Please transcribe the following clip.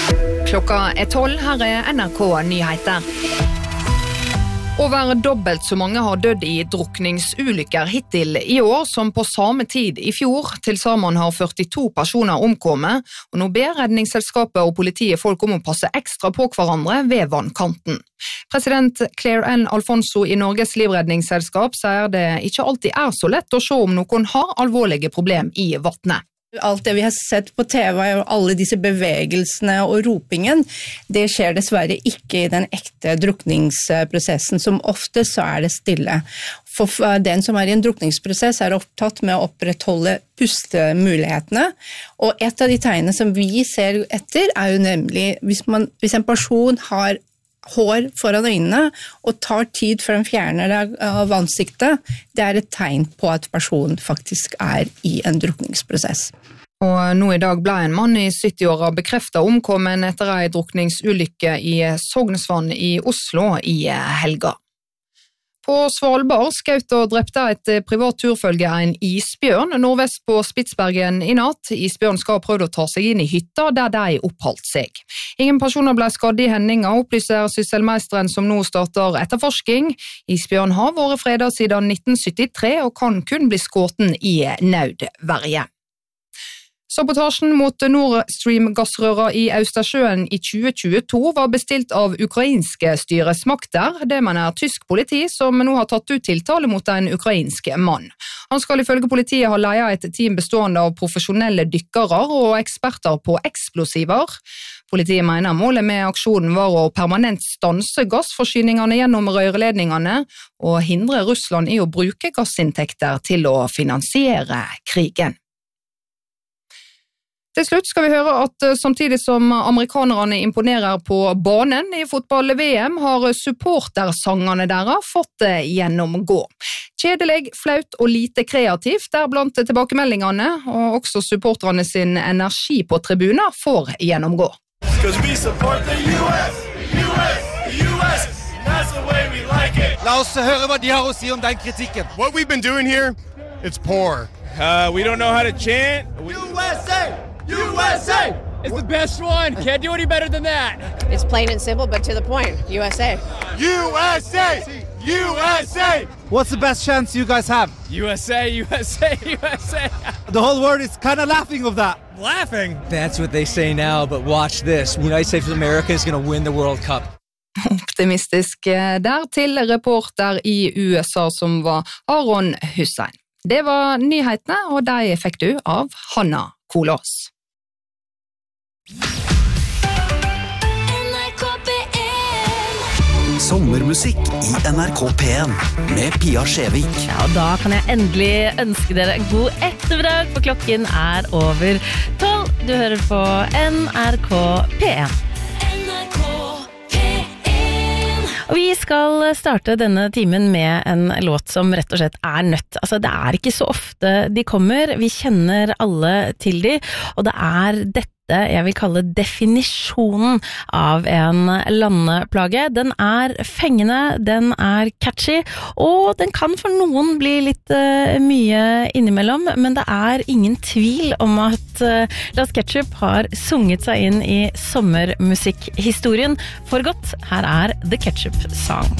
Klokka 12, her NRK Nyheter. Over dobbelt så mange har dødd i drukningsulykker hittil i år som på samme tid i fjor. Til sammen har 42 personer omkommet, og nå ber redningsselskapet og politiet folk om å passe ekstra på hverandre ved vannkanten. President Claire Ann Alfonso i Norges livredningsselskap sier det ikke alltid er så lett å se om noen har alvorlige problem i vattnet. Alt det vi har sett på TV og alle disse bevegelsene og ropingen, det skjer dessverre ikke i den ekte drukningsprosessen. Som ofte så er det stille. For den som er i en drukningsprosess er opptatt med å opprettholde pustemulighetene. Og et av de tegnene som vi ser etter er jo nemlig hvis en person har hår foran øynene og tar tid før den fjerner det av ansiktet, det er et tegn på at personen faktisk er i en drukningsprosess. Og nå i dag ble en mann i 70-åra bekreftet omkommen etter en drukningsulykke i Sognsvann i Oslo i helga. På Svalbard skjøt og drepte et privat turfølge en isbjørn nordvest på Spitsbergen i natt. Isbjørn skal ha prøvd å ta seg inn i hytta der de oppholdt seg. Ingen personer ble skadet i hendinga, opplyser sysselmeisteren som nå starter etterforsking. Isbjørn har vært fredet siden 1973 og kan kun bli skutt i nødverge. Sabotasjen mot Nord Stream-gassrøra i Østersjøen i 2022 var bestilt av ukrainske styresmakter. Det mener tysk politi, som nå har tatt ut tiltale mot en ukrainsk mann. Han skal ifølge politiet ha ledet et team bestående av profesjonelle dykkere og eksperter på eksplosiver. Politiet mener målet med aksjonen var å permanent stanse gassforsyningene gjennom rørledningene og hindre Russland i å bruke gassinntekter til å finansiere krigen. Til slutt skal vi høre at samtidig som amerikanerne imponerer på banen i fotball-VM, har supportersangene deres fått gjennomgå. Kjedelig, flaut og lite kreativt er blant tilbakemeldingene, og også supporterne sin energi på tribuner får gjennomgå. La oss høre hva de har å si om den kritikken. What we've been doing here, it's poor. We don't know how to chant. USA! USA! It's the best one. Can't do any better than that. It's plain and simple, but to the point. USA. USA! USA! What's the best chance you guys have? USA, USA, USA. The whole world is kind of laughing of that. Laughing? That's what they say now, but watch this. The United States of America is going to win the World Cup. Optimistisk der til reporter i USA som var Aron Hussein. Det var nyhetene, og de fikk du av Hanna Kolås. Sommermusikk i NRK P1 med Pia Skjevik. Ja, og da kan jeg endelig ønske dere god ettermiddag, for klokken er over 12. Du hører på NRK P1. Og vi skal starte denne timen med en låt som rett og slett er nødt. Altså, det er ikke så ofte de kommer. Vi kjenner alle til de, og det er dette jeg vil kalle definisjonen av en landeplage. Den er fengende, den er catchy, og den kan for noen bli litt mye innimellom, men det er ingen tvil om at Las Ketchup har sunget seg inn i sommermusikkhistorien for godt. Her er The Ketchup Song.